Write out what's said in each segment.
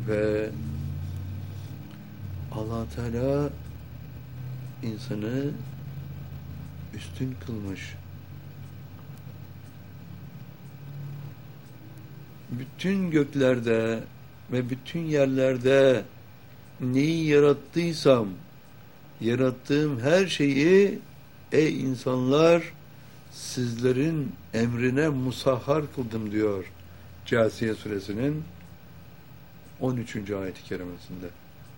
Ve Allah Teala insanı üstün kılmış. Bütün göklerde ve bütün yerlerde neyi yarattıysam, yarattığım her şeyi ey insanlar sizlerin emrine musahhar kıldım diyor Câsiye suresinin 13. ayet-i kerimesinde.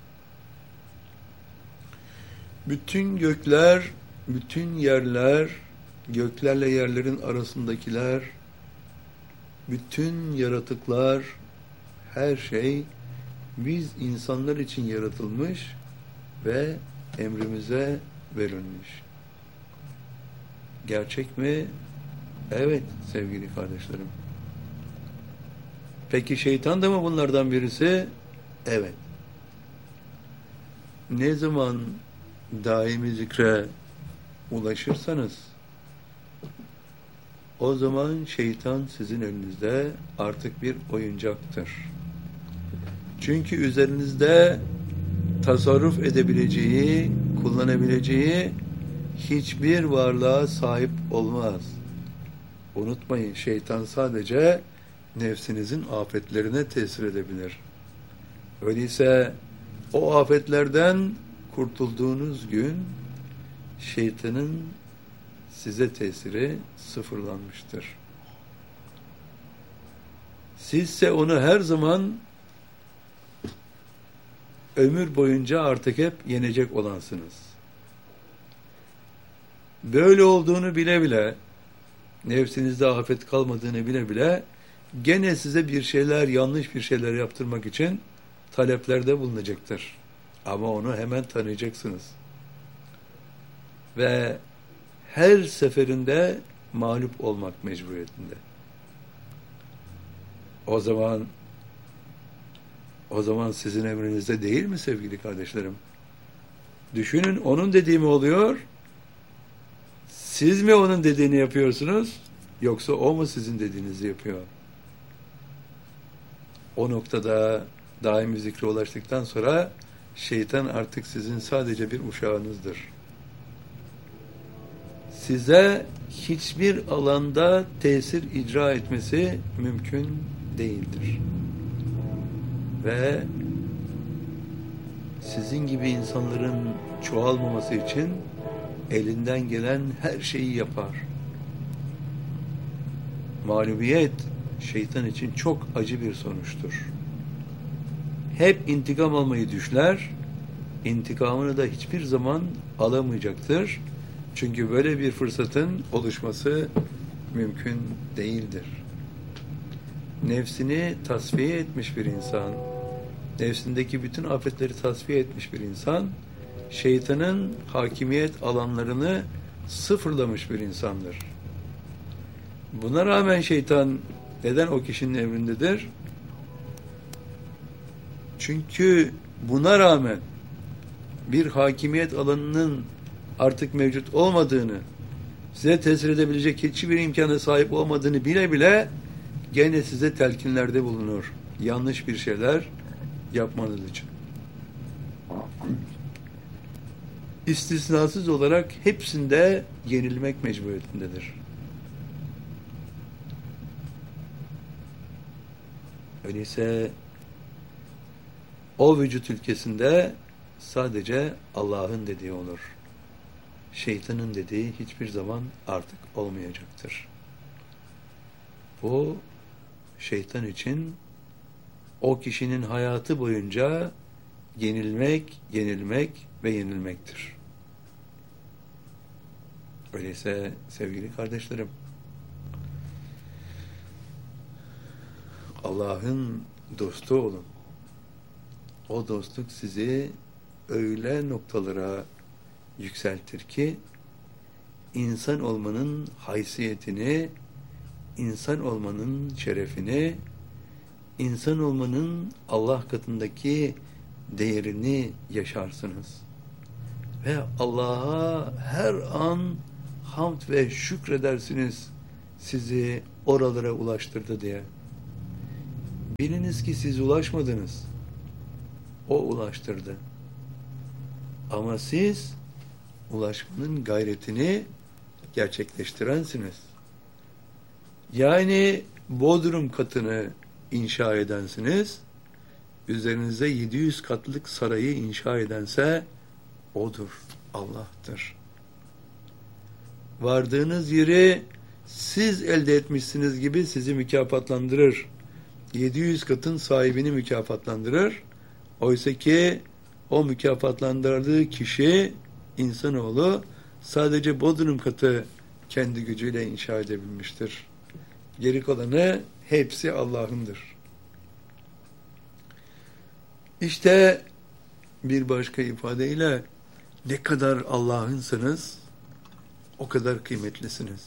Bütün gökler, bütün yerler, göklerle yerlerin arasındakiler, bütün yaratıklar, her şey biz insanlar için yaratılmış ve emrimize verilmiş. Gerçek mi? Evet sevgili kardeşlerim. Peki şeytan da mı bunlardan birisi? Evet. Ne zaman daimi zikre ulaşırsanız o zaman şeytan sizin elinizde artık bir oyuncaktır. Çünkü üzerinizde tasarruf edebileceği, kullanabileceği hiçbir varlığa sahip olmaz. Unutmayın, şeytan sadece nefsinizin afetlerine tesir edebilir. Öyleyse o afetlerden kurtulduğunuz gün şeytanın size tesiri sıfırlanmıştır. Sizse onu her zaman ömür boyunca artık hep yenecek olansınız. Böyle olduğunu bile bile, nefsinizde afet kalmadığını bile bile, gene size bir şeyler, yanlış bir şeyler yaptırmak için taleplerde bulunacaktır. Ama onu hemen tanıyacaksınız. Ve her seferinde mağlup olmak mecburiyetinde. O zaman sizin emrinizde değil mi sevgili kardeşlerim? Düşünün, onun dediği mi oluyor? Siz mi onun dediğini yapıyorsunuz? Yoksa o mu sizin dediğinizi yapıyor? O noktada daimi zikre ulaştıktan sonra şeytan artık sizin sadece bir uşağınızdır. Size hiçbir alanda tesir icra etmesi mümkün değildir. Ve sizin gibi insanların çoğalmaması için elinden gelen her şeyi yapar. Mağlubiyet şeytan için çok acı bir sonuçtur. Hep intikam almayı düşler, intikamını da hiçbir zaman alamayacaktır. Çünkü böyle bir fırsatın oluşması mümkün değildir. Nefsini tasfiye etmiş bir insan, nefsindeki bütün afetleri tasfiye etmiş bir insan, şeytanın hakimiyet alanlarını sıfırlamış bir insandır. Buna rağmen şeytan neden o kişinin emrindedir? Çünkü buna rağmen bir hakimiyet alanının artık mevcut olmadığını, size tesir edebilecek hiçbir imkana sahip olmadığını bile bile gene size telkinlerde bulunur. Yanlış bir şeyler yapmanız için. İstisnasız olarak hepsinde yenilmek mecburiyetindedir. Öyleyse o vücut ülkesinde sadece Allah'ın dediği olur. Şeytanın dediği hiçbir zaman artık olmayacaktır. Bu şeytan için o kişinin hayatı boyunca yenilmek, yenilmek ve yenilmektir. Öyleyse sevgili kardeşlerim, Allah'ın dostu olun. O dostluk sizi öyle noktalara yükseltir ki insan olmanın haysiyetini, insan olmanın şerefini, insan olmanın Allah katındaki değerini yaşarsınız. Ve Allah'a her an hamd ve şükredersiniz sizi oralara ulaştırdı diye. Biliniz ki siz ulaşmadınız. O ulaştırdı. Ama siz ulaşmanın gayretini gerçekleştirensiniz. Yani Bodrum katını inşa edensiniz, üzerinize 700 katlık sarayı inşa edense odur, Allah'tır. Vardığınız yeri siz elde etmişsiniz gibi sizi mükafatlandırır. 700 katın sahibini mükafatlandırır. Oysa ki o mükafatlandırdığı kişi, insanoğlu, sadece Bodrum katı kendi gücüyle inşa edebilmiştir. Geri kalanı hepsi Allah'ındır. İşte bir başka ifadeyle ne kadar Allah'ınsanız o kadar kıymetlisiniz.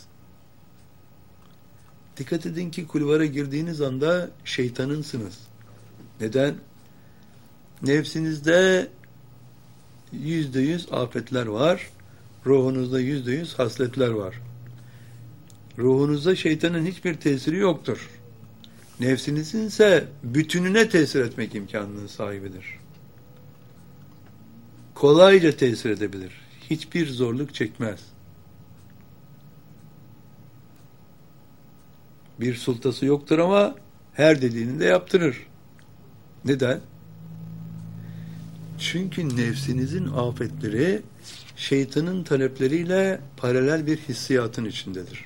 Dikkat edin ki kulvara girdiğiniz anda şeytanınsınız. Neden? Nefsinizde %100 afetler var. Ruhunuzda %100 hasletler var. Ruhunuzda şeytanın hiçbir tesiri yoktur. Nefsinizin ise bütününe tesir etmek imkanının sahibidir. Kolayca tesir edebilir. Hiçbir zorluk çekmez. Bir sultası yoktur ama her dediğini de yaptırır. Neden? Çünkü nefsinizin afetleri şeytanın talepleriyle paralel bir hissiyatın içindedir.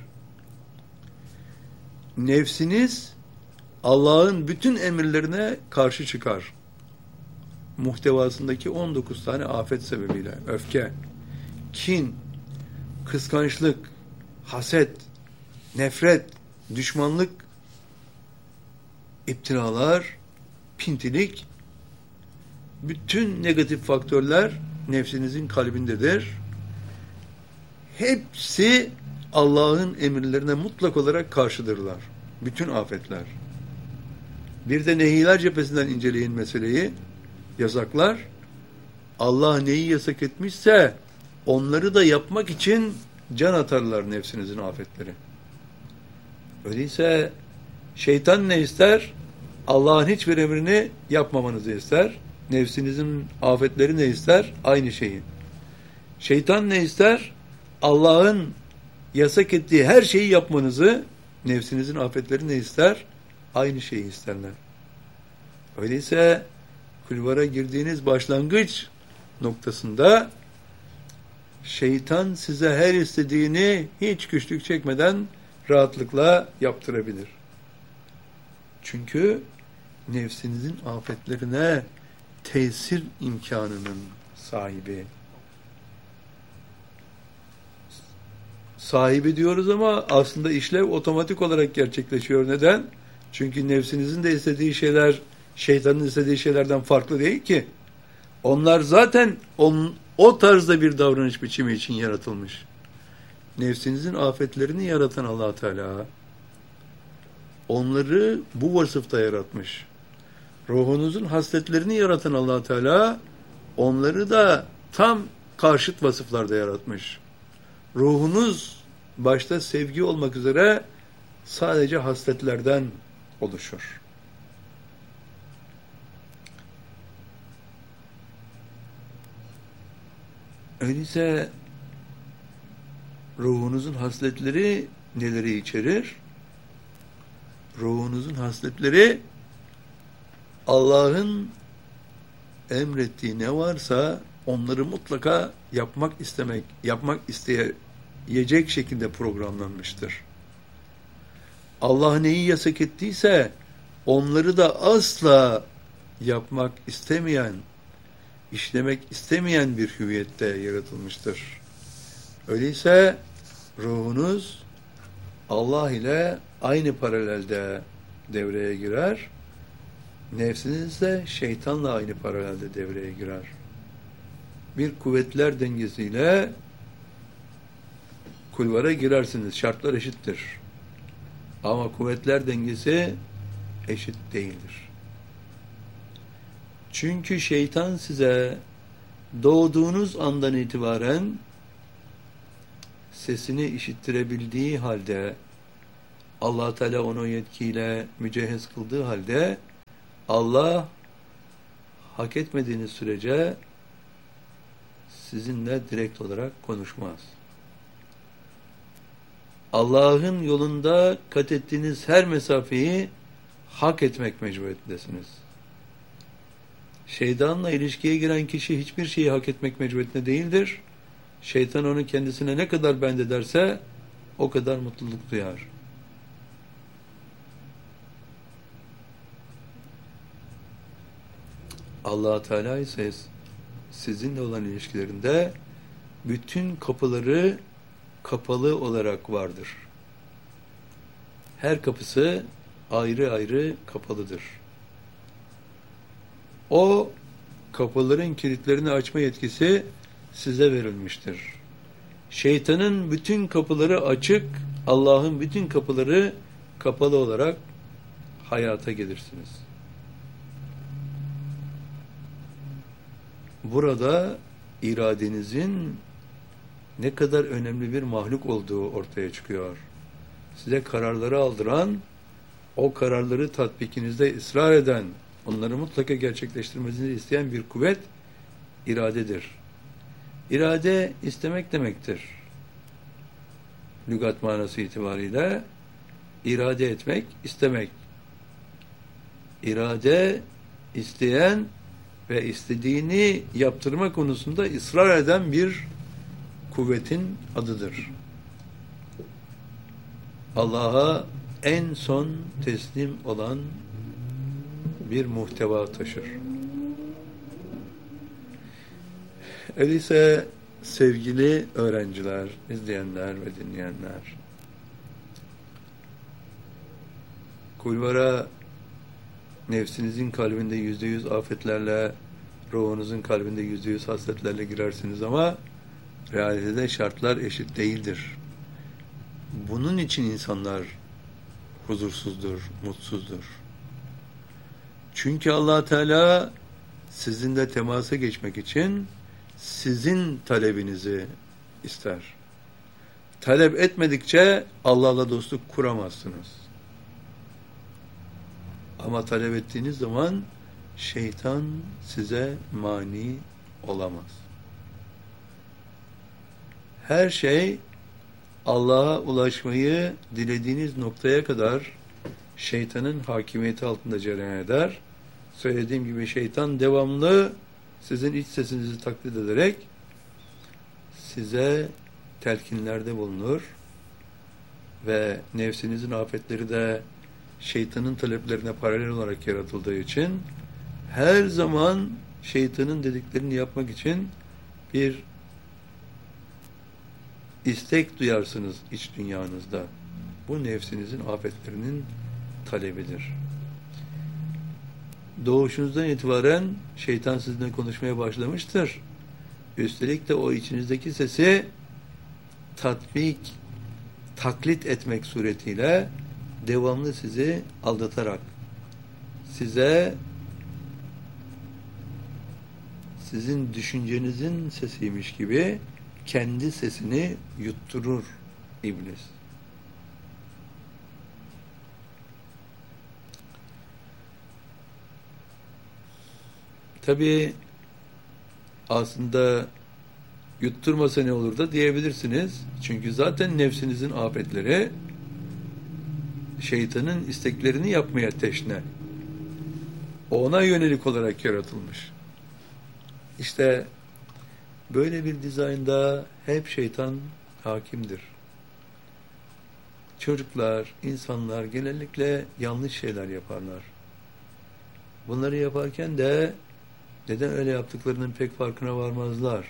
Nefsiniz Allah'ın bütün emirlerine karşı çıkar. Muhtevasındaki 19 tane afet sebebiyle öfke, kin, kıskançlık, haset, nefret, düşmanlık, iptiralar, pintilik, bütün negatif faktörler nefsinizin kalbindedir. Hepsi Allah'ın emirlerine mutlak olarak karşıdırlar. Bütün afetler. Bir de nehiler cephesinden inceleyin meseleyi. Yasaklar. Allah neyi yasak etmişse onları da yapmak için can atarlar nefsinizin afetleri. Öyleyse şeytan ne ister? Allah'ın hiçbir emrini yapmamanızı ister. Nefsinizin afetleri ne ister? Aynı şeyi. Şeytan ne ister? Allah'ın yasak ettiği her şeyi yapmanızı, nefsinizin afetleri ne ister? Aynı şeyi isterler. Öyleyse kulvara girdiğiniz başlangıç noktasında şeytan size her istediğini hiç güçlük çekmeden rahatlıkla yaptırabilir. Çünkü nefsinizin afetlerine tesir imkanının sahibi. Sahibi diyoruz ama aslında işlev otomatik olarak gerçekleşiyor. Neden? Çünkü nefsinizin de istediği şeyler şeytanın istediği şeylerden farklı değil ki. Onlar zaten o tarzda bir davranış biçimi için yaratılmış. Nefsinizin afetlerini yaratan Allah Teala onları bu vasıfta yaratmış. Ruhunuzun hasletlerini yaratan Allah Teala onları da tam karşıt vasıflarda yaratmış. Ruhunuz başta sevgi olmak üzere sadece hasletlerden oluşur. Öyleyse ruhunuzun hasletleri neleri içerir? Ruhunuzun hasletleri Allah'ın emrettiği ne varsa onları mutlaka yapmak isteyecek şekilde programlanmıştır. Allah neyi yasak ettiyse onları da asla yapmak istemeyen, işlemek istemeyen bir hüviyette yaratılmıştır. Öyleyse ruhunuz Allah ile aynı paralelde devreye girer. Nefsiniz de şeytanla aynı paralelde devreye girer. Bir kuvvetler dengesiyle kulvara girersiniz. Şartlar eşittir. Ama kuvvetler dengesi eşit değildir. Çünkü şeytan size doğduğunuz andan itibaren sesini işittirebildiği halde, Allah Teala onu yetkiyle mücehhez kıldığı halde Allah hak etmediğiniz sürece sizinle direkt olarak konuşmaz. Allah'ın yolunda kat ettiğiniz her mesafeyi hak etmek mecburiyetindesiniz. Şeytanla ilişkiye giren kişi hiçbir şeyi hak etmek mecburiyetinde değildir. Şeytan onu kendisine ne kadar bendederse o kadar mutluluk duyar. Allah Teala ise sizinle olan ilişkilerinde bütün kapıları kapalı olarak vardır. Her kapısı ayrı ayrı kapalıdır. O kapıların kilitlerini açma yetkisi size verilmiştir. Şeytanın bütün kapıları açık, Allah'ın bütün kapıları kapalı olarak hayata gelirsiniz. Burada iradenizin ne kadar önemli bir mahluk olduğu ortaya çıkıyor. Size kararları aldıran, o kararları tatbikinizde ısrar eden, onları mutlaka gerçekleştirmenizi isteyen bir kuvvet iradedir. İrade istemek demektir. Lügat manası itibariyle irade etmek, istemek. İrade isteyen ve istediğini yaptırma konusunda ısrar eden bir kuvvetin adıdır. Allah'a en son teslim olan bir muhteva taşır. Öyleyse sevgili öğrenciler, izleyenler ve dinleyenler, kulvara nefsinizin kalbinde %100 afetlerle, ruhunuzun kalbinde %100 hasletlerle girersiniz ama realitede şartlar eşit değildir. Bunun için insanlar huzursuzdur, mutsuzdur. Çünkü Allah Teala sizinle temasa geçmek için sizin talebinizi ister. Talep etmedikçe Allah'la dostluk kuramazsınız. Ama talep ettiğiniz zaman şeytan size mani olamaz. Her şey Allah'a ulaşmayı dilediğiniz noktaya kadar şeytanın hakimiyeti altında cereyan eder. Söylediğim gibi şeytan devamlı sizin iç sesinizi taklit ederek size telkinlerde bulunur ve nefsinizin afetleri de şeytanın taleplerine paralel olarak yaratıldığı için her zaman şeytanın dediklerini yapmak için bir istek duyarsınız iç dünyanızda. Bu nefsinizin afetlerinin talebidir. Doğuşunuzdan itibaren şeytan sizinle konuşmaya başlamıştır. Üstelik de o içinizdeki sesi taklit etmek suretiyle devamlı sizi aldatarak size sizin düşüncenizin sesiymiş gibi kendi sesini yutturur iblis. Tabii aslında yutturmasa ne olur da diyebilirsiniz. Çünkü zaten nefsinizin afetleri şeytanın isteklerini yapmaya teşne. Ona yönelik olarak yaratılmış. İşte böyle bir dizaynda hep şeytan hakimdir. Çocuklar, insanlar genellikle yanlış şeyler yaparlar. Bunları yaparken de neden öyle yaptıklarının pek farkına varmazlar.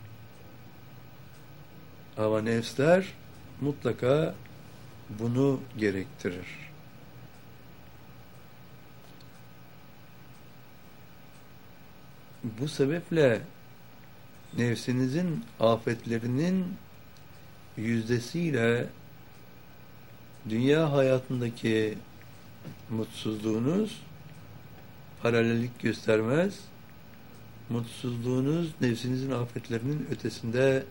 Ama nefsler mutlaka bunu gerektirir. Bu sebeple nefsinizin afetlerinin yüzdesiyle dünya hayatındaki mutsuzluğunuz paralellik göstermez. Mutsuzluğunuz nefsinizin afetlerinin ötesinde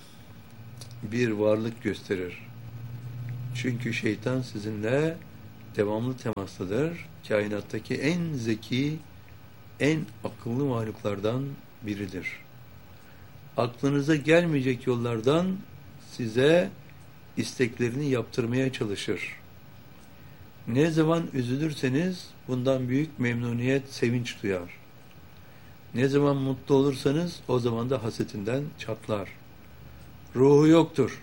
bir varlık gösterir. Çünkü şeytan sizinle devamlı temastadır. Kainattaki en zeki, en akıllı mahluklardan biridir. Aklınıza gelmeyecek yollardan size isteklerini yaptırmaya çalışır. Ne zaman üzülürseniz bundan büyük memnuniyet, sevinç duyar. Ne zaman mutlu olursanız o zaman da hasetinden çatlar. Ruhu yoktur.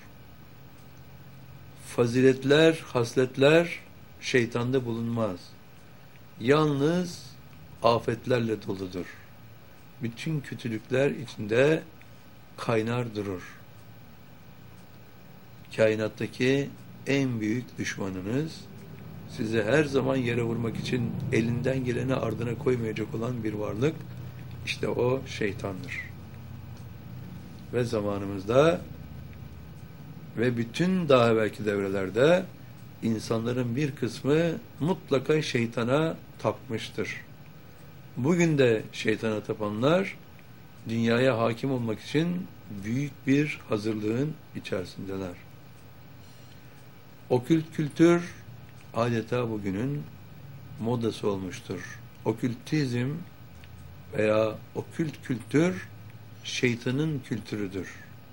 Faziletler, hasletler şeytanda bulunmaz. Yalnız afetlerle doludur. Bütün kötülükler içinde kaynar durur. Kainattaki en büyük düşmanınız, sizi her zaman yere vurmak için elinden geleni ardına koymayacak olan bir varlık, işte o şeytandır. Ve zamanımızda ve bütün daha evvelki devrelerde insanların bir kısmı mutlaka şeytana tapmıştır. Bugün de şeytana tapanlar dünyaya hakim olmak için büyük bir hazırlığın içerisindeler. Okült kültür adeta bugünün modası olmuştur. Okültizm veya okült kültür şeytanın kültürüdür.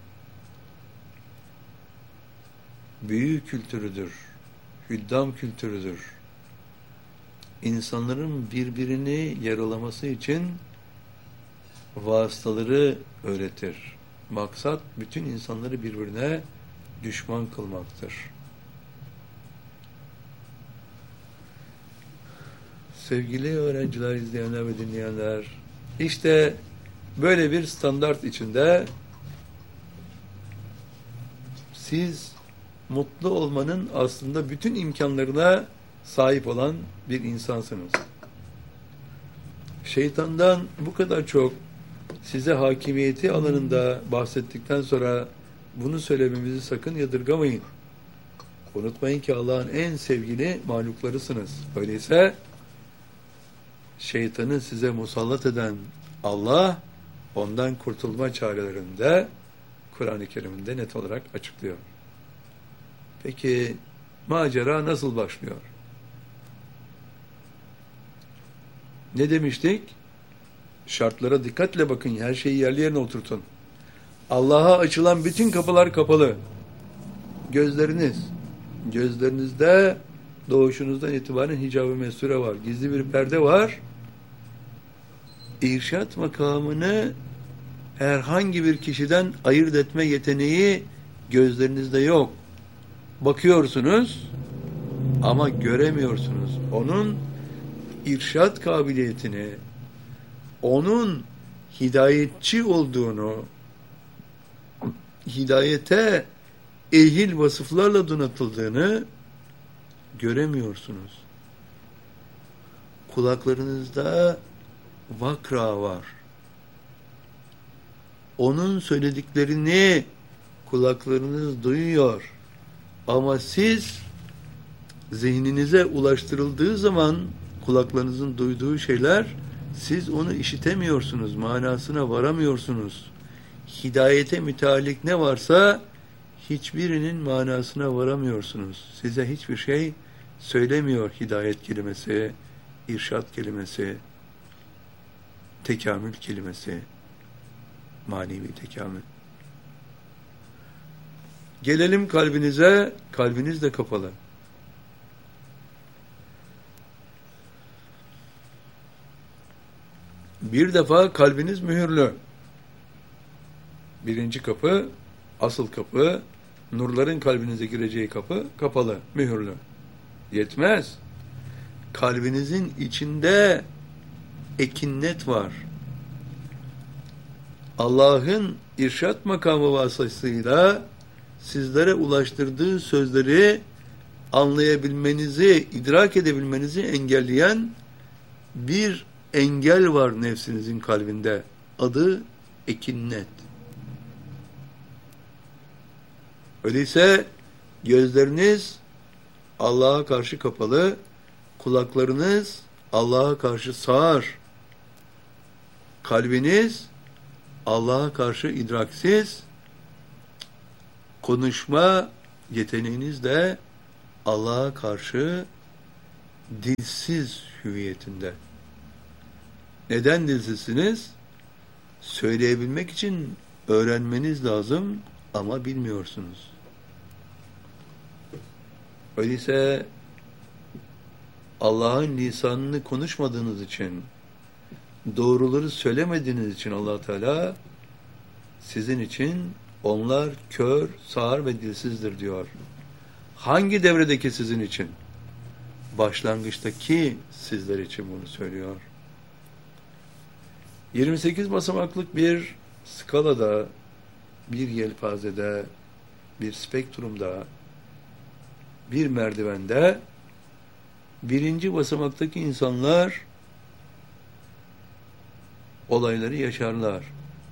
Büyü kültürüdür. Hüddam kültürüdür. İnsanların birbirini yaralaması için vasıtaları öğretir. Maksat bütün insanları birbirine düşman kılmaktır. Sevgili öğrenciler, izleyenler ve dinleyenler, işte böyle bir standart içinde siz mutlu olmanın aslında bütün imkanlarına sahip olan bir insansınız. Şeytandan bu kadar çok size hakimiyeti alanında bahsettikten sonra bunu söylememizi sakın yadırgamayın. Unutmayın ki Allah'ın en sevgili mahluklarısınız. Öyleyse şeytanı size musallat eden Allah, ondan kurtulma çarelerini de Kur'an-ı Kerim'de net olarak açıklıyor. Peki macera nasıl başlıyor? Ne demiştik? Şartlara dikkatle bakın, her şeyi yerli yerine oturtun. Allah'a açılan bütün kapılar kapalı. Gözlerinizde doğuşunuzdan itibaren hicab-ı mesture var. Gizli bir perde var. İrşad makamını herhangi bir kişiden ayırt etme yeteneği gözlerinizde yok. Bakıyorsunuz ama göremiyorsunuz. Onun irşad kabiliyetini, onun hidayetçi olduğunu, hidayete ehil vasıflarla donatıldığını göremiyorsunuz. Kulaklarınızda vakra var. Onun söylediklerini kulaklarınız duyuyor. Ama siz zihninize ulaştırıldığı zaman kulaklarınızın duyduğu şeyler, siz onu işitemiyorsunuz, manasına varamıyorsunuz. Hidayete müteallik ne varsa hiçbirinin manasına varamıyorsunuz. Size hiçbir şey söylemiyor hidayet kelimesi, irşad kelimesi, tekamül kelimesi, manevi tekamül. Gelelim kalbinize, kalbiniz de kapalı. Bir defa kalbiniz mühürlü. Birinci kapı, asıl kapı, nurların kalbinize gireceği kapı kapalı, mühürlü. Yetmez. Kalbinizin içinde ekinnet var. Allah'ın irşad makamı vasıtasıyla sizlere ulaştırdığı sözleri anlayabilmenizi, idrak edebilmenizi engelleyen bir engel var nefsinizin kalbinde. Adı ekinnet. Öyleyse gözleriniz Allah'a karşı kapalı, kulaklarınız Allah'a karşı sağır, kalbiniz Allah'a karşı idraksiz, konuşma yeteneğiniz de Allah'a karşı dilsiz hüviyetinde. Neden dilsizsiniz? Söyleyebilmek için öğrenmeniz lazım ama bilmiyorsunuz. Öyleyse Allah'ın lisanını konuşmadığınız için, doğruları söylemediğiniz için Allah Teala sizin için onlar kör, sağır ve dilsizdir diyor. Hangi devredeki sizin için? Başlangıçtaki sizler için bunu söylüyor. 28 basamaklık bir skalada, bir yelpazede, bir spektrumda, bir merdivende birinci basamaktaki insanlar olayları yaşarlar.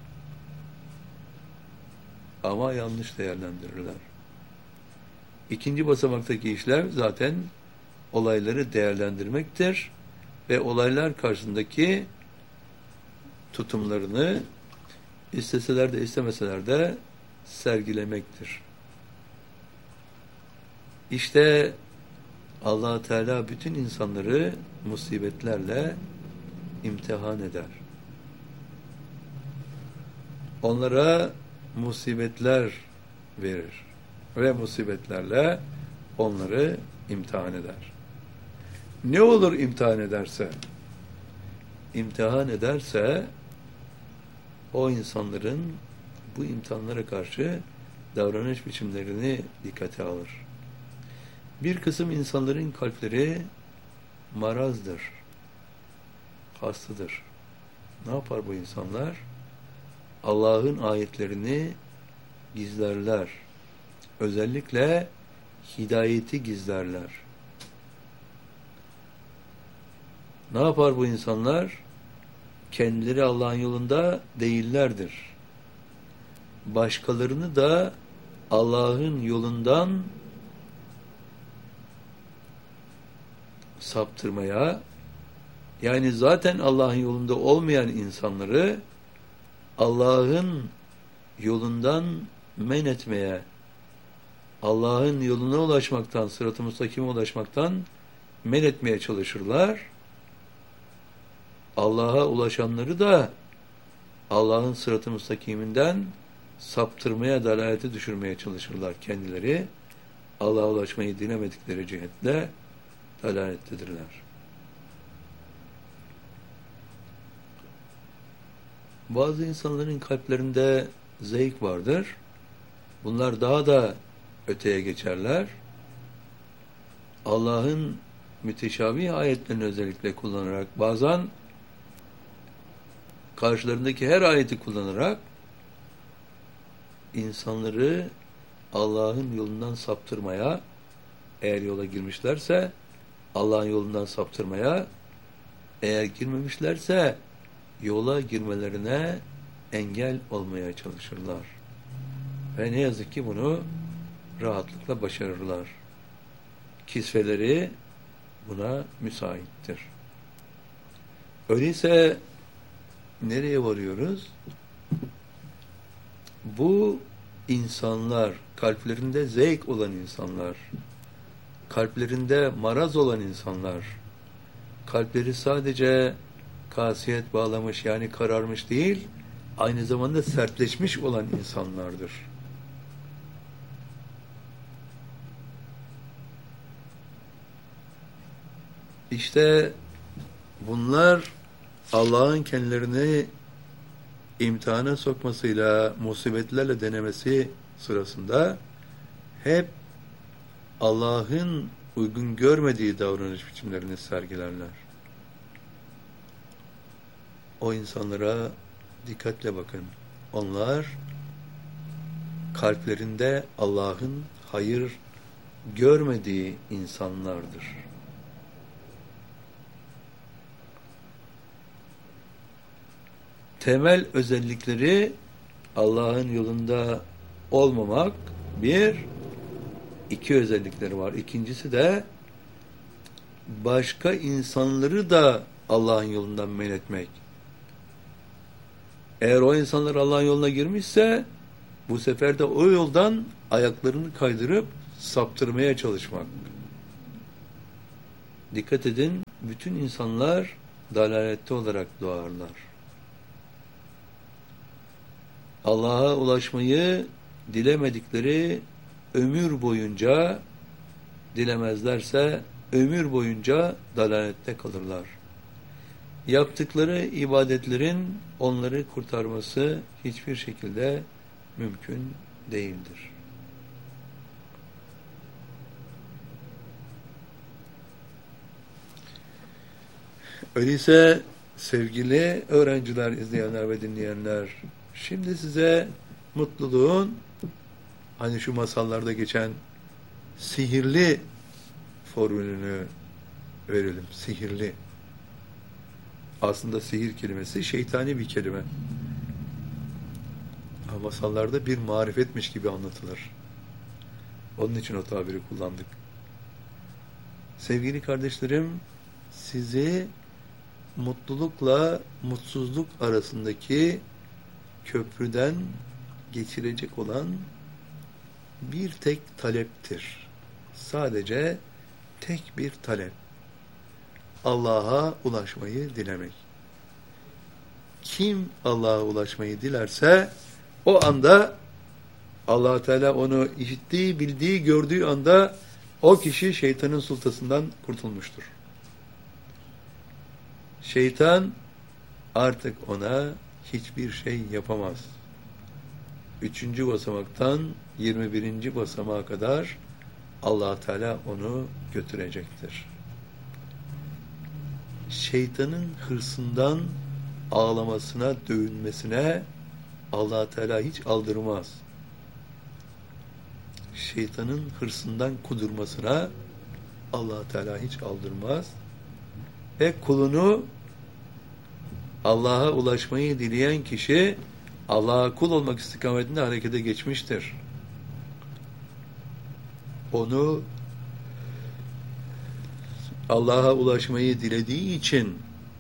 Ama yanlış değerlendirirler. İkinci basamaktaki işlev zaten olayları değerlendirmektir ve olaylar karşısındaki tutumlarını isteseler de istemeseler de sergilemektir. İşte Allah Teala bütün insanları musibetlerle imtihan eder. Onlara musibetler verir ve musibetlerle onları imtihan eder. Ne olur imtihan ederse? İmtihan ederse o insanların bu imtihanlara karşı davranış biçimlerini dikkate alır. Bir kısım insanların kalpleri marazdır, hastadır. Ne yapar bu insanlar? Allah'ın ayetlerini gizlerler. Özellikle hidayeti gizlerler. Ne yapar bu insanlar? Kendileri Allah'ın yolunda değillerdir. Başkalarını da Allah'ın yolundan saptırmaya, yani zaten Allah'ın yolunda olmayan insanları Allah'ın yolundan men etmeye, Allah'ın yoluna ulaşmaktan, sırat-ı müstakime ulaşmaktan men etmeye çalışırlar. Allah'a ulaşanları da Allah'ın sırat-ı müstakiminden saptırmaya, dalalete düşürmeye çalışırlar kendileri. Allah'a ulaşmayı dilemedikleri cihetle dalalettedirler. Bazı insanların kalplerinde zevk vardır. Bunlar daha da öteye geçerler. Allah'ın müteşabih ayetlerini özellikle kullanarak, bazen karşılarındaki her ayeti kullanarak insanları Allah'ın yolundan saptırmaya, eğer yola girmişlerse Allah'ın yolundan saptırmaya, eğer girmemişlerse yola girmelerine engel olmaya çalışırlar. Ve ne yazık ki bunu rahatlıkla başarırlar. Kisveleri buna müsaittir. Öyleyse nereye varıyoruz? Bu insanlar, kalplerinde zevk olan insanlar, kalplerinde maraz olan insanlar, kalpleri sadece kasiyet bağlamış, yani kararmış değil, aynı zamanda sertleşmiş olan insanlardır. İşte bunlar Allah'ın kendilerini imtihana sokmasıyla, musibetlerle denemesi sırasında hep Allah'ın uygun görmediği davranış biçimlerini sergilerler. O insanlara dikkatle bakın. Onlar kalplerinde Allah'ın hayır görmediği insanlardır. Temel özellikleri Allah'ın yolunda olmamak, iki özellikleri var. İkincisi de başka insanları da Allah'ın yolundan men etmek. Eğer o insanlar Allah'ın yoluna girmişse bu sefer de o yoldan ayaklarını kaydırıp saptırmaya çalışmak. dikkat edin, bütün insanlar dalalette olarak doğarlar. Allah'a ulaşmayı dilemedikleri ömür boyunca, dilemezlerse ömür boyunca dalalette kalırlar. Yaptıkları ibadetlerin onları kurtarması hiçbir şekilde mümkün değildir. Öyleyse sevgili öğrenciler, izleyenler ve dinleyenler, şimdi size mutluluğun, hani şu masallarda geçen sihirli formülünü verelim. Sihirli. Aslında sihir kelimesi şeytani bir kelime. Ama masallarda bir marifetmiş gibi anlatılır. Onun için o tabiri kullandık. Sevgili kardeşlerim, sizi mutlulukla mutsuzluk arasındaki köprüden geçirecek olan bir tek taleptir. Sadece tek bir talep. Allah'a ulaşmayı dilemek. Kim Allah'a ulaşmayı dilerse o anda Allah Teala onu işittiği, bildiği, gördüğü anda o kişi şeytanın sultasından kurtulmuştur. Şeytan artık ona hiçbir şey yapamaz. 3. basamaktan 21. basamağa kadar Allah Teala onu götürecektir. Şeytanın hırsından ağlamasına, dövünmesine Allah Teala hiç aldırmaz. Şeytanın hırsından kudurmasına Allah Teala hiç aldırmaz. Ve kulunu, Allah'a ulaşmayı dileyen kişi Allah'a kul olmak istikametinde harekete geçmiştir. Onu Allah'a ulaşmayı dilediği için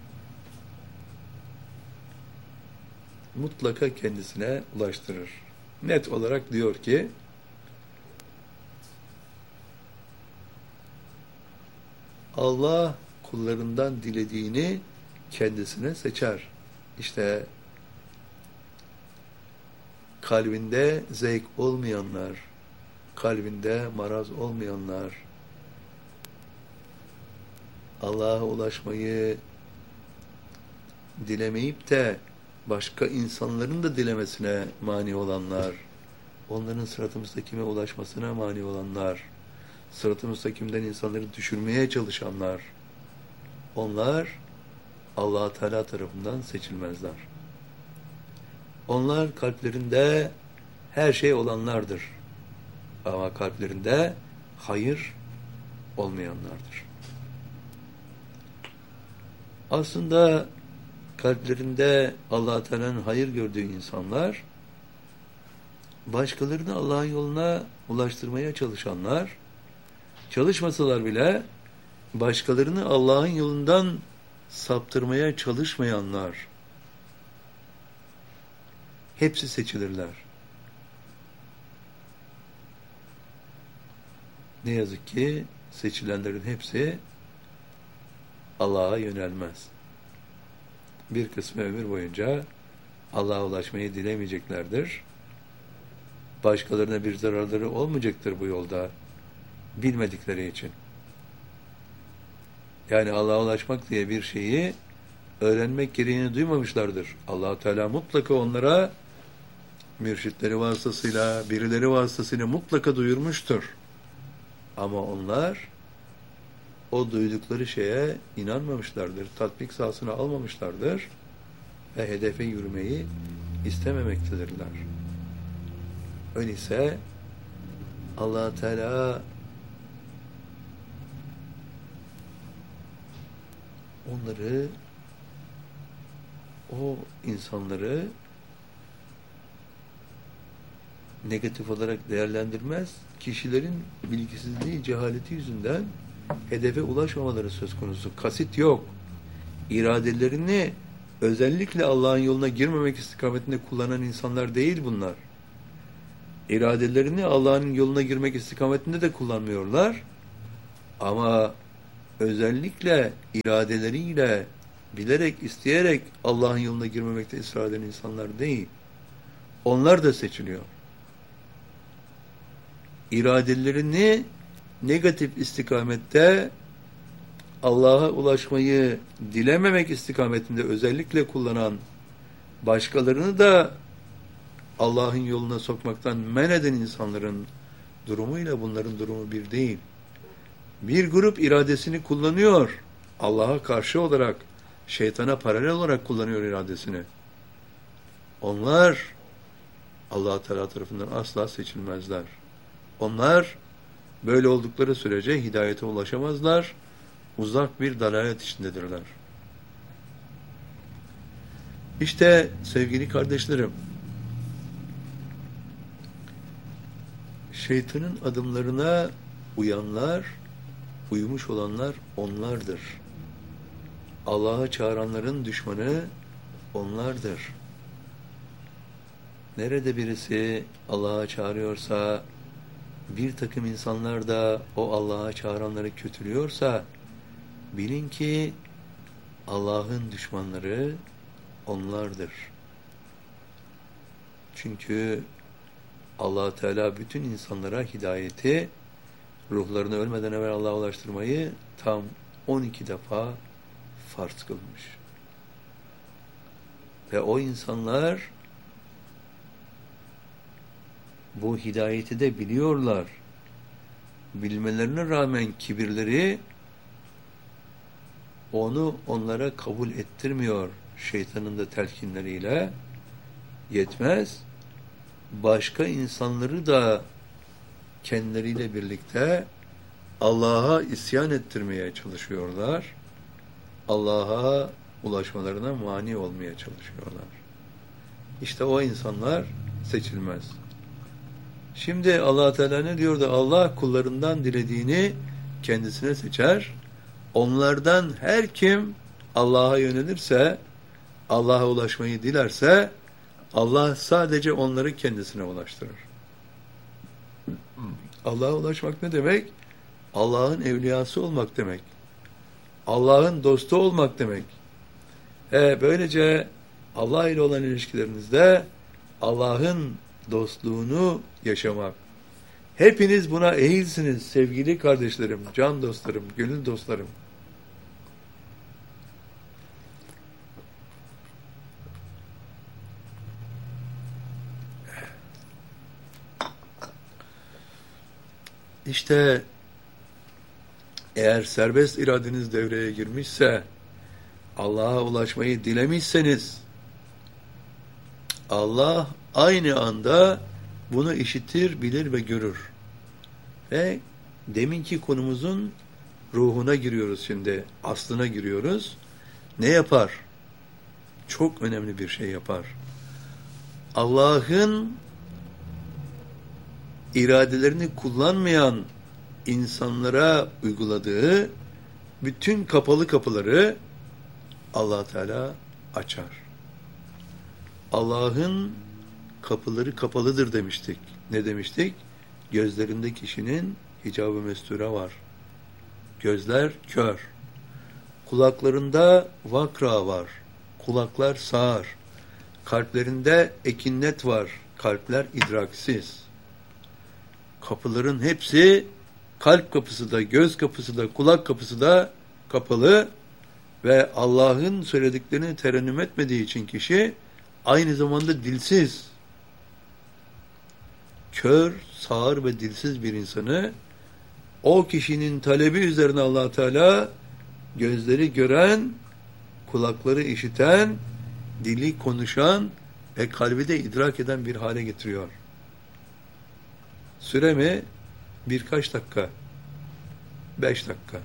mutlaka kendisine ulaştırır. Net olarak diyor ki, Allah kullarından dilediğini kendisine seçer. İşte kalbinde zevk olmayanlar, kalbinde maraz olmayanlar, Allah'a ulaşmayı dilemeyip de başka insanların da dilemesine mani olanlar, onların sırat-ı müstakime ulaşmasına mani olanlar, sırat-ı müstakimden insanları düşürmeye çalışanlar, onlar Allah Teala tarafından seçilmezler. Onlar kalplerinde her şey olanlardır. Ama kalplerinde hayır olmayanlardır. Aslında kalplerinde Allah Teala'nın hayır gördüğü insanlar, başkalarını Allah'ın yoluna ulaştırmaya çalışanlar, çalışmasalar bile başkalarını Allah'ın yolundan saptırmaya çalışmayanlar, hepsi seçilirler. Ne yazık ki seçilenlerin hepsi Allah'a yönelmez. Bir kısmı ömür boyunca Allah'a ulaşmayı dilemeyeceklerdir. Başkalarına bir zararları olmayacaktır bu yolda, bilmedikleri için. Yani Allah'a ulaşmak diye bir şeyi öğrenmek gereğini duymamışlardır. Allah-u Teala mutlaka onlara mürşitleri vasıtasıyla, birileri vasıtasıyla mutlaka duyurmuştur. Ama onlar o duydukları şeye inanmamışlardır, tatbik sahasına almamışlardır ve hedefe yürümeyi istememektedirler. Öyleyse Allah Teala onları, o insanları negatif olarak değerlendirmez. Kişilerin bilgisizliği, cehaleti yüzünden hedefe ulaşmamaları söz konusu. Kasit yok. İradelerini özellikle Allah'ın yoluna girmemek istikametinde kullanan insanlar değil bunlar. İradelerini Allah'ın yoluna girmek istikametinde de kullanmıyorlar. Ama özellikle iradeleriyle bilerek, isteyerek Allah'ın yoluna girmemekte ısrar eden insanlar değil. Onlar da seçiliyor. İradelerini negatif istikamette Allah'a ulaşmayı dilememek istikametinde özellikle kullanan, başkalarını da Allah'ın yoluna sokmaktan men eden insanların durumuyla bunların durumu bir değil. Bir grup iradesini kullanıyor. Allah'a karşı olarak, şeytana paralel olarak kullanıyor iradesini. Onlar Allah Teala tarafından asla seçilmezler. Onlar böyle oldukları sürece hidayete ulaşamazlar. Uzak bir dalalet içindedirler. İşte sevgili kardeşlerim, şeytanın adımlarına uyanlar, uymuş olanlar onlardır. Allah'a çağıranların düşmanı onlardır. Nerede birisi Allah'a çağırıyorsa, bir takım insanlar da o Allah'a çağıranları kötülüyorsa, bilin ki Allah'ın düşmanları onlardır. Çünkü Allah Teala bütün insanlara hidayeti, ruhlarını ölmeden evvel Allah'a ulaştırmayı tam 12 defa farz kılmış. Ve o insanlar bu hidayeti de biliyorlar. Bilmelerine rağmen kibirleri onu onlara kabul ettirmiyor, şeytanın da telkinleriyle. Yetmez, başka insanları da kendileriyle birlikte Allah'a isyan ettirmeye çalışıyorlar. Allah'a ulaşmalarına mani olmaya çalışıyorlar. İşte o insanlar seçilmez. Şimdi Allah Teala ne diyor da Allah kullarından dilediğini kendisine seçer. Onlardan her kim Allah'a yönelirse, Allah'a ulaşmayı dilerse Allah sadece onları kendisine ulaştırır. Allah'a ulaşmak ne demek? Allah'ın evliyası olmak demek. Allah'ın dostu olmak demek. Böylece Allah ile olan ilişkilerinizde Allah'ın dostluğunu yaşamak. Hepiniz buna ehilsiniz sevgili kardeşlerim, can dostlarım, gönül dostlarım. İşte eğer serbest iradeniz devreye girmişse, Allah'a ulaşmayı dilemişseniz, Allah aynı anda bunu işitir, bilir ve görür. Ve deminki konumuzun ruhuna giriyoruz şimdi, aslına giriyoruz. Ne yapar? Çok önemli bir şey yapar. Allah'ın iradelerini kullanmayan insanlara uyguladığı bütün kapalı kapıları Allah Teala açar. Allah'ın kapıları kapalıdır demiştik. Ne demiştik? Gözlerinde kişinin hicab-ı mesture var. Gözler kör. Kulaklarında vakra var. Kulaklar sağır. Kalplerinde ekinnet var. Kalpler idraksiz. Kapıların hepsi, kalp kapısı da, göz kapısı da, kulak kapısı da kapalı ve Allah'ın söylediklerini terennüm etmediği için kişi aynı zamanda dilsiz. Kör, sağır ve dilsiz bir insanı o kişinin talebi üzerine Allah Teala gözleri gören, kulakları işiten, dili konuşan ve kalbi de idrak eden bir hale getiriyor. Süre mi? Birkaç dakika. 5 dakika.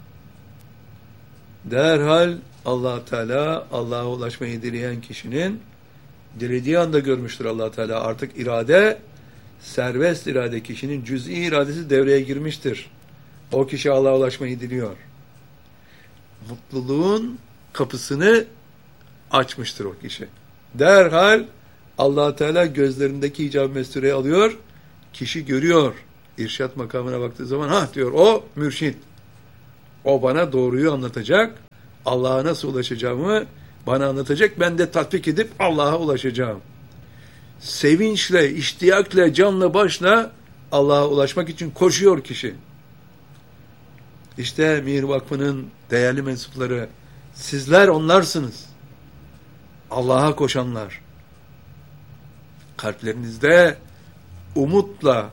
Derhal Allah Teala Allah'a ulaşmayı dileyen kişinin dilediği anda görmüştür Allah Teala. Artık irade, serbest irade, kişinin cüz'i iradesi devreye girmiştir. O kişi Allah'a ulaşmayı diliyor. Mutluluğun kapısını açmıştır o kişi. Derhal Allah Teala gözlerindeki icab-ı mestureyi alıyor. Kişi görüyor. İrşad makamına baktığı zaman diyor o mürşit. O bana doğruyu anlatacak. Allah'a nasıl ulaşacağımı bana anlatacak. Ben de tatbik edip Allah'a ulaşacağım. Sevinçle, iştiyakla, canla başla Allah'a ulaşmak için koşuyor kişi. İşte Mihir Vakfı'nın değerli mensupları, sizler onlarsınız. Allah'a koşanlar. Kalplerinizde umutla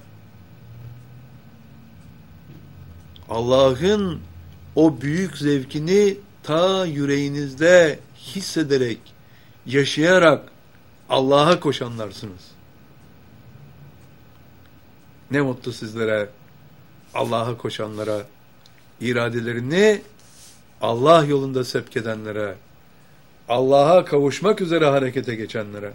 Allah'ın o büyük zevkini ta yüreğinizde hissederek, yaşayarak Allah'a koşanlarsınız. Ne mutlu sizlere, Allah'a koşanlara, iradelerini Allah yolunda sevk edenlere, Allah'a kavuşmak üzere harekete geçenlere.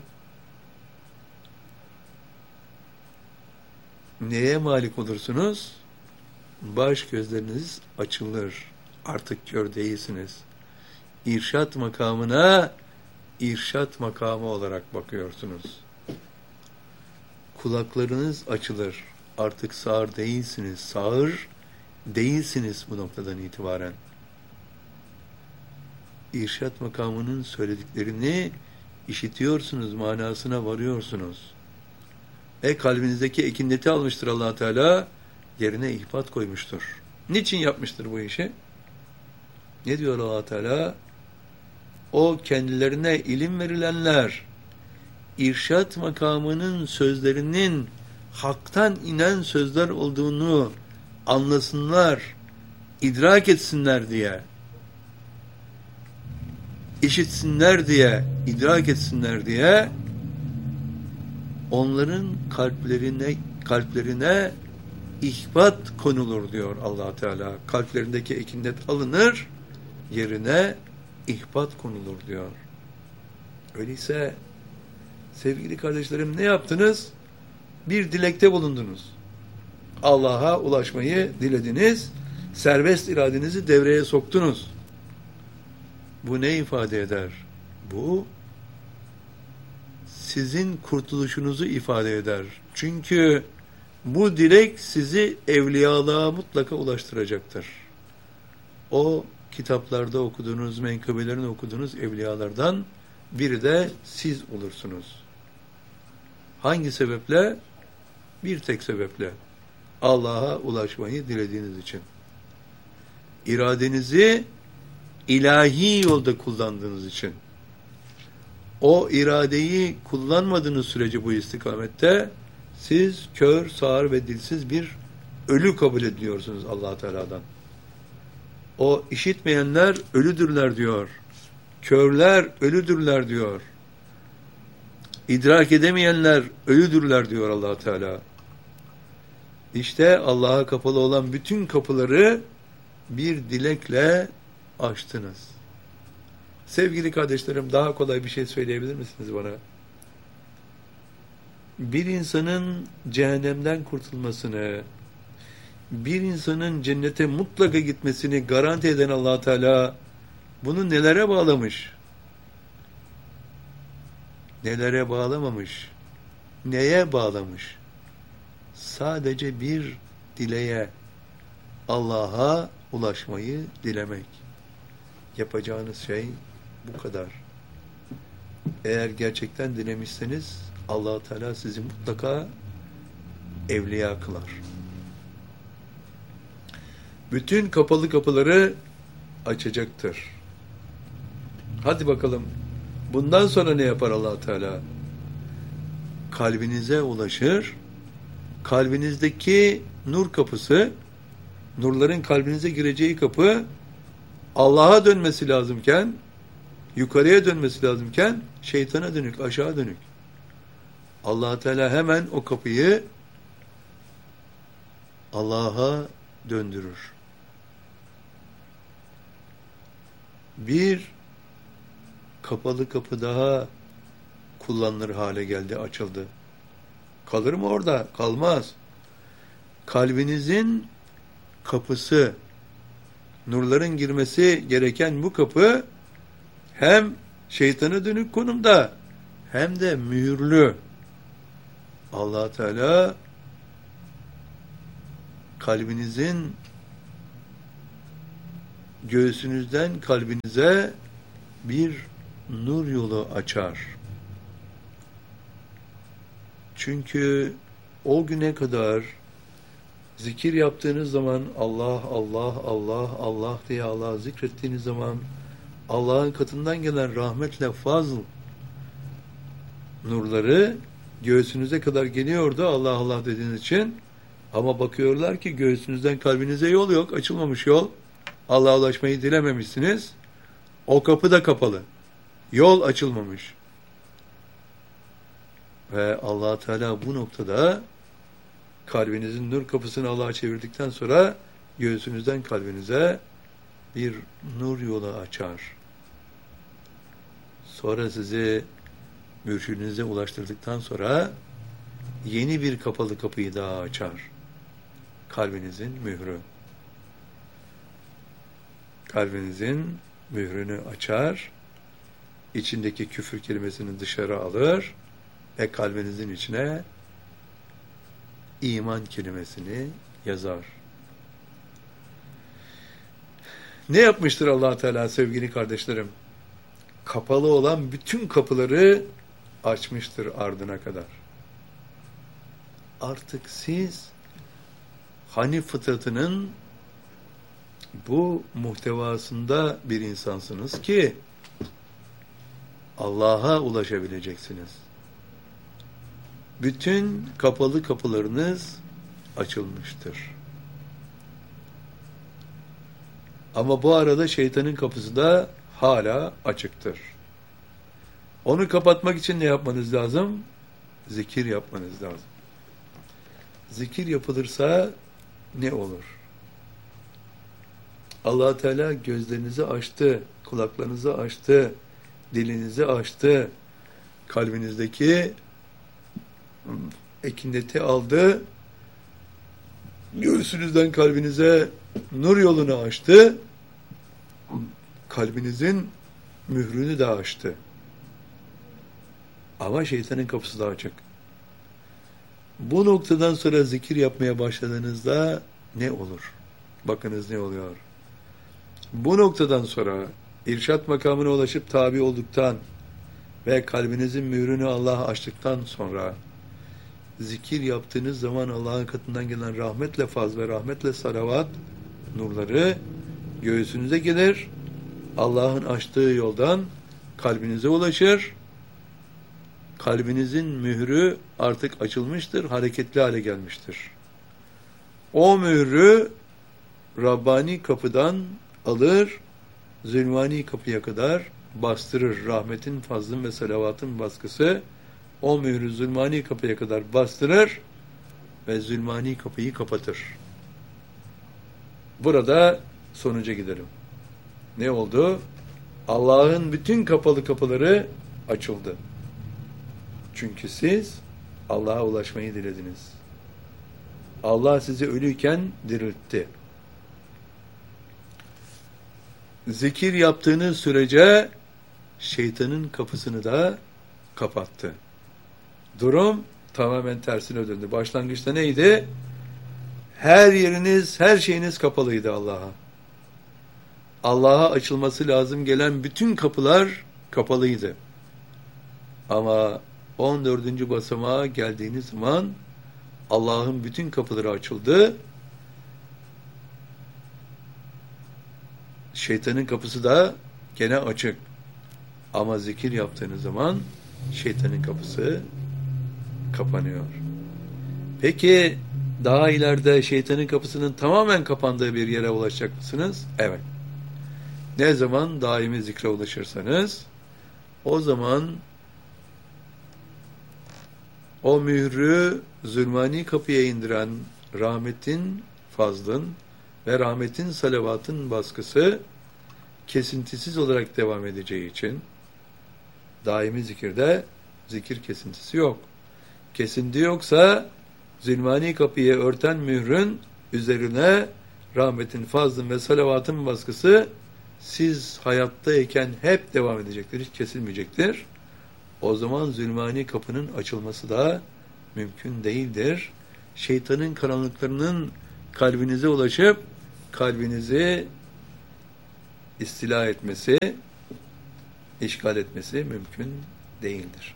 Neye malik olursunuz? Baş gözleriniz açılır. Artık kör değilsiniz. İrşat makamına irşat makamı olarak bakıyorsunuz. Kulaklarınız açılır. Artık sağır değilsiniz. Sağır değilsiniz bu noktadan itibaren. İrşat makamının söylediklerini işitiyorsunuz, manasına varıyorsunuz. Kalbinizdeki ekinleti almıştır Allah Teala, yerine ihbat koymuştur. Niçin yapmıştır bu işi? Ne diyor Allah Teala? O kendilerine ilim verilenler, irşat makamının sözlerinin haktan inen sözler olduğunu anlasınlar, idrak etsinler diye, işitsinler diye, idrak etsinler diye onların kalplerine ihbat konulur diyor Allah Teala. Kalplerindeki ekinlet alınır, yerine ihbat konulur diyor. Öyleyse sevgili kardeşlerim, ne yaptınız? Bir dilekte bulundunuz. Allah'a ulaşmayı dilediniz. Serbest iradenizi devreye soktunuz. Bu ne ifade eder? Bu sizin kurtuluşunuzu ifade eder. Çünkü bu dilek sizi evliyalığa mutlaka ulaştıracaktır. O kitaplarda okuduğunuz, menkıbelerini okuduğunuz evliyalardan biri de siz olursunuz. Hangi sebeple? Bir tek sebeple. Allah'a ulaşmayı dilediğiniz için. İradenizi ilahi yolda kullandığınız için. O iradeyi kullanmadığınız sürece bu istikamette siz kör, sağır ve dilsiz bir ölü kabul ediliyorsunuz Allah Teala'dan. O işitmeyenler ölüdürler diyor. Körler ölüdürler diyor. İdrak edemeyenler ölüdürler diyor Allah Teala. İşte Allah'a kapalı olan bütün kapıları bir dilekle açtınız. Sevgili kardeşlerim, daha kolay bir şey söyleyebilir misiniz bana? Bir insanın cehennemden kurtulmasını, bir insanın cennete mutlaka gitmesini garanti eden Allah Teala bunu nelere bağlamış? Nelere bağlamamış? Neye bağlamış? Sadece bir dileğe, Allah'a ulaşmayı dilemek. Yapacağınız şey bu kadar. Eğer gerçekten dilemişseniz Allah Teala sizi mutlaka evliya kılar. Bütün kapalı kapıları açacaktır. Hadi bakalım. Bundan sonra ne yapar Allah Teala? Kalbinize ulaşır. Kalbinizdeki nur kapısı, nurların kalbinize gireceği kapı Allah'a dönmesi lazımken, yukarıya dönmesi lazımken şeytana dönük, aşağı dönük. Allah Teala hemen o kapıyı Allah'a döndürür. Bir kapalı kapı daha kullanılır hale geldi, açıldı. Kalır mı orada? Kalmaz. Kalbinizin kapısı, nurların girmesi gereken bu kapı hem şeytana dönük konumda hem de mühürlü. Allah Teala göğsünüzden kalbinize bir nur yolu açar. Çünkü o güne kadar zikir yaptığınız zaman Allah, Allah, Allah, Allah diye Allah'ı zikrettiğiniz zaman Allah'ın katından gelen rahmetle fazl nurları göğsünüze kadar geliyordu Allah Allah dediğiniz için. Ama bakıyorlar ki göğsünüzden kalbinize yol yok, açılmamış yol. Allah'a ulaşmayı dilememişsiniz. O kapı da kapalı. Yol açılmamış. Ve Allah Teala bu noktada kalbinizin nur kapısını Allah'a çevirdikten sonra göğsünüzden kalbinize bir nur yolu açar. Sonra sizi mürşidinize ulaştırdıktan sonra yeni bir kapalı kapıyı daha açar. Kalbinizin mührü. Kalbinizin mührünü açar, içindeki küfür kelimesini dışarı alır ve kalbinizin içine iman kelimesini yazar. Ne yapmıştır Allah Teala sevgili kardeşlerim? Kapalı olan bütün kapıları açmıştır ardına kadar. Artık siz Hanif fıtratının bu muhtevasında bir insansınız ki Allah'a ulaşabileceksiniz. Bütün kapalı kapılarınız açılmıştır. Ama bu arada şeytanın kapısı da hala açıktır. Onu kapatmak için ne yapmanız lazım? Zikir yapmanız lazım. Zikir yapılırsa ne olur? Allah Teala gözlerinizi açtı, kulaklarınızı açtı, dilinizi açtı, kalbinizdeki ekineti aldı, göğsünüzden kalbinize nur yolunu açtı, kalbinizin mührünü de açtı. Ama şeytanın kapısı da açık. Bu noktadan sonra zikir yapmaya başladığınızda ne olur? Bakınız ne oluyor? Bu noktadan sonra irşat makamına ulaşıp tabi olduktan ve kalbinizin mührünü Allah'a açtıktan sonra zikir yaptığınız zaman Allah'ın katından gelen rahmetle faz ve rahmetle salavat nurları göğsünüze gelir. Allah'ın açtığı yoldan kalbinize ulaşır. Kalbinizin mührü artık açılmıştır, hareketli hale gelmiştir. O mührü Rabbani kapıdan alır, zulmani kapıya kadar bastırır. Rahmetin, fazlın ve salavatın baskısı o mührü zulmani kapıya kadar bastırır ve zulmani kapıyı kapatır. Burada sonuca giderim. Ne oldu? Allah'ın bütün kapalı kapıları açıldı. Çünkü siz Allah'a ulaşmayı dilediniz. Allah sizi ölüyken diriltti. Zikir yaptığınız sürece şeytanın kapısını da kapattı. Durum tamamen tersine döndü. Başlangıçta neydi? Her yeriniz, her şeyiniz kapalıydı Allah'a. Allah'a açılması lazım gelen bütün kapılar kapalıydı. Ama 14. basamağa geldiğiniz zaman Allah'ın bütün kapıları açıldı. Şeytanın kapısı da gene açık. Ama zikir yaptığınız zaman şeytanın kapısı kapanıyor. Peki daha ileride şeytanın kapısının tamamen kapandığı bir yere ulaşacak mısınız? Evet. Ne zaman daimi zikre ulaşırsanız o zaman o mührü zulmani kapıya indiren rahmetin, fazlın ve rahmetin, salavatın baskısı kesintisiz olarak devam edeceği için daimi zikirde zikir kesintisi yok. Kesinti yoksa zulmani kapıyı örten mührün üzerine rahmetin, fazlın ve salavatın baskısı siz hayattayken hep devam edecektir, hiç kesilmeyecektir. O zaman zulmani kapının açılması da mümkün değildir. Şeytanın karanlıklarının kalbinize ulaşıp kalbinizi istila etmesi, işgal etmesi mümkün değildir.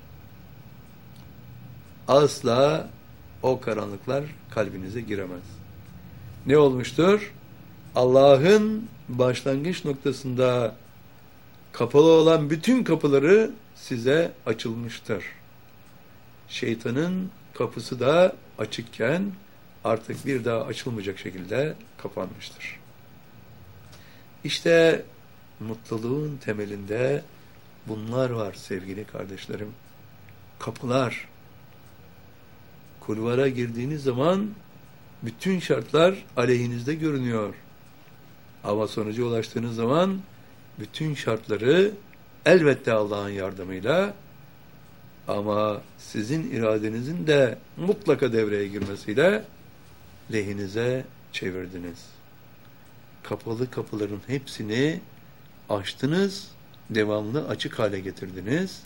Asla o karanlıklar kalbinize giremez. Ne olmuştur? Allah'ın başlangıç noktasında kapalı olan bütün kapıları size açılmıştır. Şeytanın kapısı da açıkken artık bir daha açılmayacak şekilde kapanmıştır. İşte mutluluğun temelinde bunlar var sevgili kardeşlerim. Kapılar. Kulvara girdiğiniz zaman bütün şartlar aleyhinizde görünüyor. Ama sonuca ulaştığınız zaman bütün şartları elbette Allah'ın yardımıyla ama sizin iradenizin de mutlaka devreye girmesiyle lehinize çevirdiniz. Kapalı kapıların hepsini açtınız, devamlı açık hale getirdiniz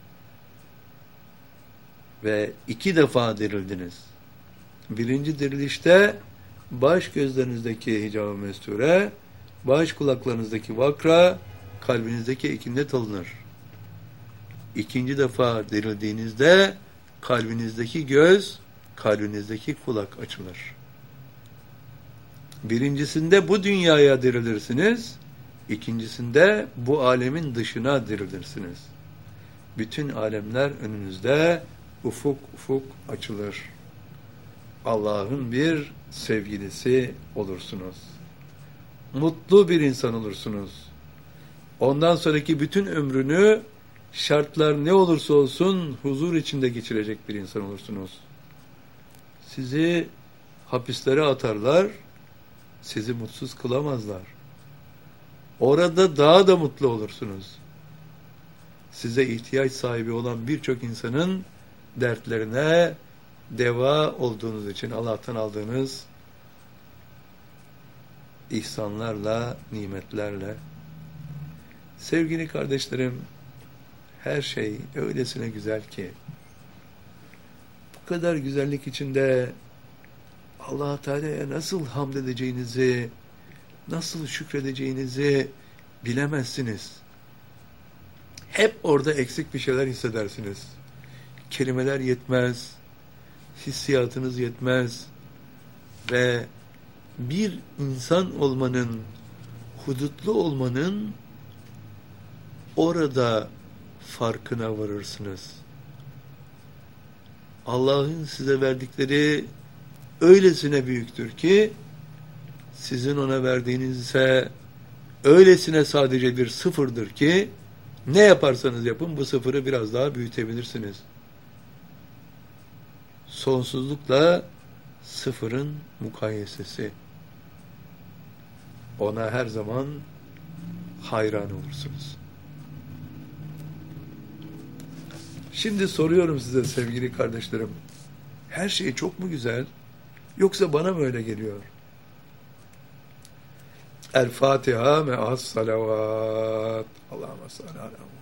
ve 2 defa dirildiniz. Birinci dirilişte baş gözlerinizdeki hicab-ı mesture, baş kulaklarınızdaki vakra, kalbinizdeki ekinnet alınır. 2. defa dirildiğinizde kalbinizdeki göz, kalbinizdeki kulak açılır. Birincisinde bu dünyaya dirilirsiniz, ikincisinde bu alemin dışına dirilirsiniz. Bütün alemler önünüzde ufuk ufuk açılır. Allah'ın bir sevgilisi olursunuz. Mutlu bir insan olursunuz. Ondan sonraki bütün ömrünü şartlar ne olursa olsun huzur içinde geçirecek bir insan olursunuz. Sizi hapislere atarlar, sizi mutsuz kılamazlar. Orada daha da mutlu olursunuz. Size ihtiyaç sahibi olan birçok insanın dertlerine deva olduğunuz için Allah'tan aldığınız ihsanlarla, nimetlerle. Sevgili kardeşlerim, her şey öylesine güzel ki bu kadar güzellik içinde Allah-u Teala'ya nasıl hamd edeceğinizi, nasıl şükredeceğinizi bilemezsiniz. Hep orada eksik bir şeyler hissedersiniz. Kelimeler yetmez, hissiyatınız yetmez ve bir insan olmanın, hudutlu olmanın orada farkına varırsınız. Allah'ın size verdikleri öylesine büyüktür ki sizin ona verdiğiniz ise öylesine sadece bir sıfırdır ki ne yaparsanız yapın bu sıfırı biraz daha büyütebilirsiniz. Sonsuzlukla sıfırın mukayesesi. Ona her zaman hayran olursunuz. Şimdi soruyorum size sevgili kardeşlerim. Her şey çok mu güzel? Yoksa bana mı öyle geliyor? El Fatiha me'as salavat. Allahümme salli ala